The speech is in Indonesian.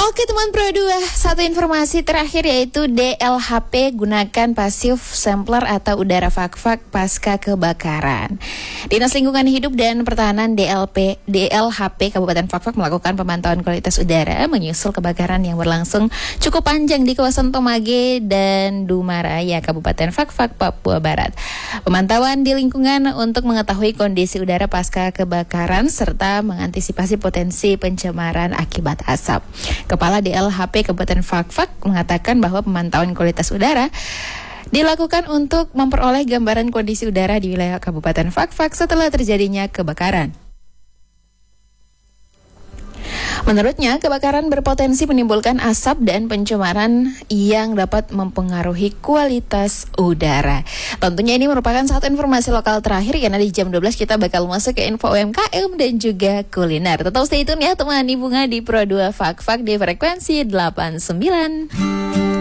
Oke teman Pro 2, satu informasi terakhir yaitu DLHP gunakan pasif sampler atau udara fak-fak pasca kebakaran. Dinas Lingkungan Hidup dan Pertahanan DLHP Kabupaten Fak-Fak melakukan pemantauan kualitas udara menyusul kebakaran yang berlangsung cukup panjang di kawasan Tomage dan Dumaraya, Kabupaten Fak-Fak, Papua Barat. Pemantauan di lingkungan untuk mengetahui kondisi udara pasca kebakaran serta mengantisipasi potensi pencemaran akibat asap. Kepala DLHP Kabupaten Fak-Fak mengatakan bahwa pemantauan kualitas udara dilakukan untuk memperoleh gambaran kondisi udara di wilayah Kabupaten Fak-Fak setelah terjadinya kebakaran. Menurutnya, kebakaran berpotensi menimbulkan asap dan pencemaran yang dapat mempengaruhi kualitas udara. Tentunya ini merupakan satu informasi lokal terakhir karena di jam 12 kita bakal masuk ke info UMKM dan juga kuliner. Tetap stay tune ya temani Bunga di Pro 2 Fak-Fak di frekuensi 89.